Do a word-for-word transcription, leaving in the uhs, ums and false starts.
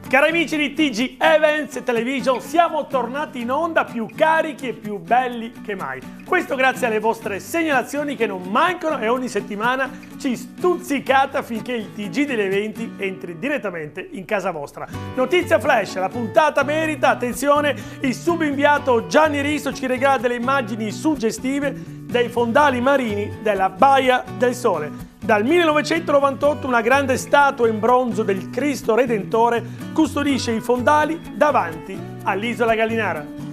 Cari amici di T G Events Television, siamo tornati in onda più carichi e più belli che mai. Questo grazie alle vostre segnalazioni che non mancano e ogni settimana ci stuzzicate affinché il T G degli eventi entri direttamente in casa vostra. Notizia flash, la puntata merita, attenzione, il subinviato Gianni Risso ci regala delle immagini suggestive dei fondali marini della Baia del Sole. Dal millenovecentonovantotto una grande statua in bronzo del Cristo Redentore custodisce i fondali davanti all'isola Gallinara.